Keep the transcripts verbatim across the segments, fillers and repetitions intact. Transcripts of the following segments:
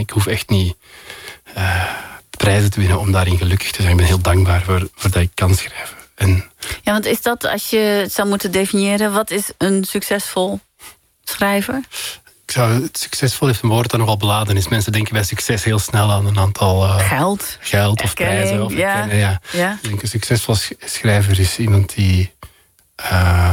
ik hoef echt niet uh, prijzen te winnen om daarin gelukkig te zijn. Ik ben heel dankbaar voor, voor dat ik kan schrijven. En ja, want is dat, als je het zou moeten definiëren, wat is een succesvol schrijver? Ik zou, het succesvol heeft een woord dat nogal beladen is. Mensen denken bij succes heel snel aan een aantal uh, geld, geld of erkenning, prijzen. Of ja. erkenning, ja. Ja. Ik denk een succesvol schrijver is iemand die uh,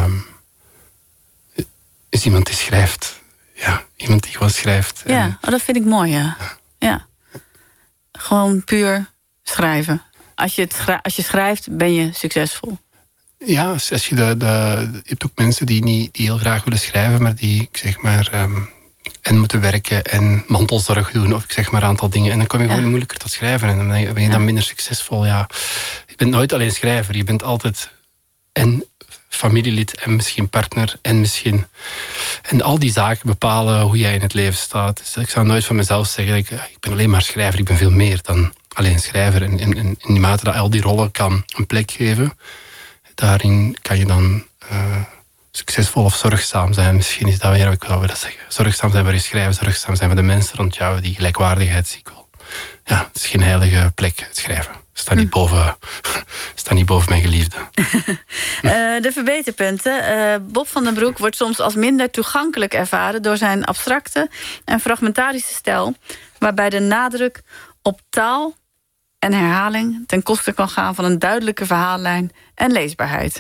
is iemand die schrijft. Ja, iemand die gewoon schrijft. Ja, en, oh, dat vind ik mooi, ja. ja. ja. Gewoon puur schrijven. Als je, het schrijft, als je schrijft, ben je succesvol. Ja, als je, de, de, je hebt ook mensen die, niet, die heel graag willen schrijven, maar die, ik zeg maar, um, en moeten werken en mantelzorg doen, of ik zeg maar een aantal dingen. En dan kom je ja. gewoon moeilijker tot schrijven. En dan ben je, ben je dan minder succesvol. Ja. Je bent nooit alleen schrijver. Je bent altijd en familielid en misschien partner en misschien... En al die zaken bepalen hoe jij in het leven staat. Dus ik zou nooit van mezelf zeggen, ik, ik ben alleen maar schrijver. Ik ben veel meer dan alleen schrijver. En in, in, in die mate dat al die rollen kan een plek geven, daarin kan je dan uh, succesvol of zorgzaam zijn. Misschien is dat weer, ik wil dat zeggen. Zorgzaam zijn voor je schrijven, zorgzaam zijn voor de mensen rond jou. Die gelijkwaardigheid zie ik wel. Ja, het is geen heilige plek, het schrijven. Sta niet boven, sta niet boven mijn geliefde. uh, de verbeterpunten. Uh, Bob van den Broek wordt soms als minder toegankelijk ervaren door zijn abstracte en fragmentarische stijl, waarbij de nadruk op taal en herhaling ten koste kan gaan van een duidelijke verhaallijn en leesbaarheid.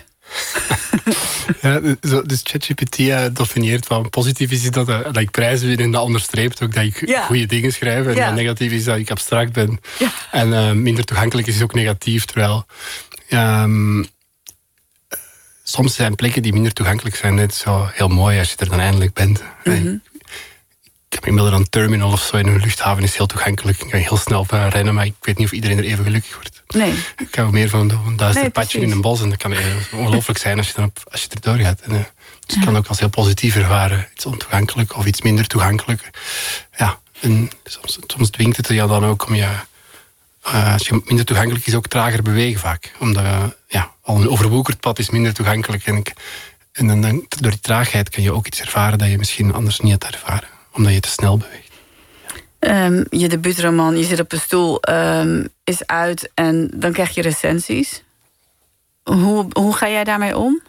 Ja, dus ChatGPT uh, definieert wat positief is, dat, uh, dat ik prijzen win, en dat onderstreept ook dat ik ja. goede dingen schrijf. En ja. wat negatief is dat ik abstract ben. Ja. En uh, minder toegankelijk is ook negatief. Terwijl um, soms zijn plekken die minder toegankelijk zijn net zo heel mooi als je er dan eindelijk bent. Mm-hmm. Ik heb inmiddels een terminal of zo in een luchthaven, is heel toegankelijk. Ik kan heel snel van rennen, maar ik weet niet of iedereen er even gelukkig wordt. Nee. Ik hou meer van een duister nee, padje in een bos. En dat kan ongelooflijk zijn als je, dan op, als je erdoor gaat. En, uh, dus ik kan ook als heel positief ervaren. Iets ontoegankelijk of iets minder toegankelijk. Ja, en soms, soms dwingt het je dan ook om je... Uh, als je minder toegankelijk is, ook trager bewegen vaak. Omdat uh, ja, al een overwoekerd pad is minder toegankelijk. En, ik, en dan, dan, door die traagheid kan je ook iets ervaren dat je misschien anders niet had ervaren. Omdat je te snel beweegt. Um, je debuutroman, Je zit op een stoel, um, is uit en dan krijg je recensies. Hoe, hoe ga jij daarmee om?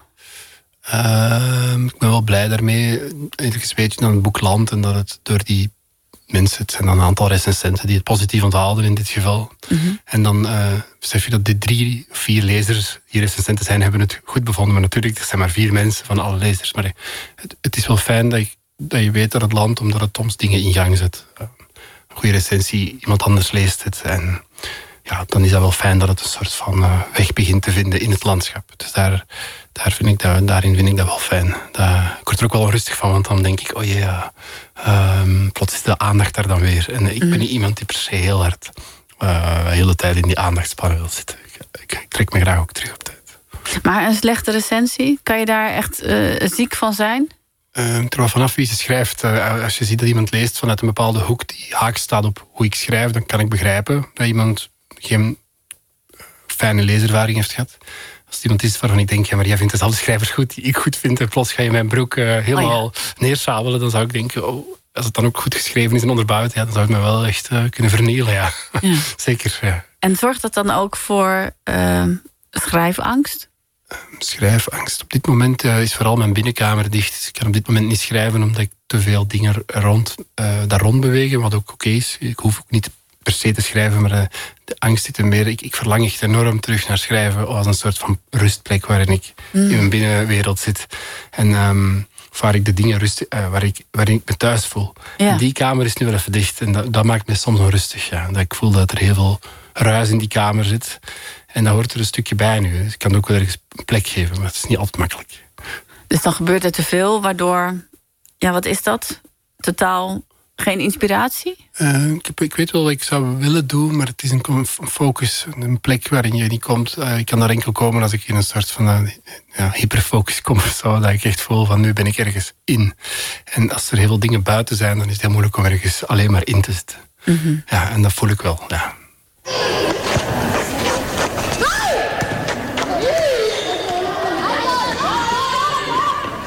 Uh, ik ben wel blij daarmee. Ergens weet je dat het boek landt en dat het door die mensen, het zijn dan een aantal recensenten die het positief onthouden in dit geval. Mm-hmm. En dan uh, besef je dat de drie of vier lezers die recensenten zijn, hebben het goed bevonden. Maar natuurlijk, er zijn maar vier mensen van alle lezers. Maar het, het is wel fijn dat je, dat je weet dat het landt, omdat het soms dingen in gang zet. Uh, goede recensie, iemand anders leest het. En ja, dan is dat wel fijn dat het een soort van uh, weg begint te vinden in het landschap. Dus daar, daar vind ik dat, daarin vind ik dat wel fijn. Dat, ik word er ook wel onrustig van, want dan denk ik, oh ja, um, plots is de aandacht daar dan weer. En ik ben niet iemand die per se heel hard uh, de hele tijd in die aandachtspannen wil zitten. Ik, ik, ik trek me graag ook terug op tijd. Maar een slechte recensie, kan je daar echt uh, ziek van zijn? Uh, terwijl vanaf wie ze schrijft, uh, als je ziet dat iemand leest vanuit een bepaalde hoek die haaks staat op hoe ik schrijf, dan kan ik begrijpen dat iemand geen uh, fijne leeservaring heeft gehad. Als het iemand is waarvan ik denk, ja, maar jij vindt dezelfde schrijvers goed die ik goed vind, en plots ga je mijn broek uh, helemaal oh, ja. neersabelen, dan zou ik denken, oh, als het dan ook goed geschreven is en onderbouwd, ja, dan zou ik me wel echt uh, kunnen vernielen. Ja. Ja. Zeker. Ja. En zorgt dat dan ook voor uh, schrijfangst? Schrijfangst. Op dit moment uh, is vooral mijn binnenkamer dicht. Ik kan op dit moment niet schrijven omdat ik te veel dingen rond, uh, daar rond bewegen, wat ook oké is. Ik hoef ook niet per se te schrijven, maar uh, de angst zit er meer. Ik, ik verlang echt enorm terug naar schrijven als een soort van rustplek waarin ik mm. in mijn binnenwereld zit. En um, waar ik de dingen rustig, uh, waar ik, waarin ik me thuis voel. Ja. En die kamer is nu wel even dicht en dat, dat maakt me soms onrustig. Ja. Dat ik voel dat er heel veel ruis in die kamer zit. En dat hoort er een stukje bij nu. Dus ik kan ook wel ergens een plek geven, maar het is niet altijd makkelijk. Dus dan gebeurt er te veel, waardoor... Ja, wat is dat? Totaal geen inspiratie? Uh, ik, heb, ik weet wel wat ik zou willen doen, maar het is een, een focus, een plek waarin je niet komt. Uh, ik kan daar enkel komen als ik in een soort van uh, ja, hyperfocus kom. Zo, dat ik echt voel van, nu ben ik ergens in. En als er heel veel dingen buiten zijn, dan is het heel moeilijk om ergens alleen maar in te zitten. Mm-hmm. Ja, en dat voel ik wel, ja.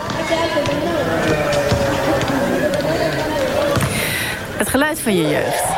Het geluid van je jeugd.